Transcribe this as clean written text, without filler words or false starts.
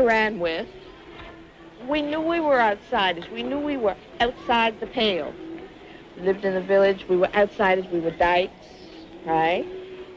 ran with, we knew we were outsiders. We knew we were outside the pale. We lived in the village. We were outsiders. We were dykes, right?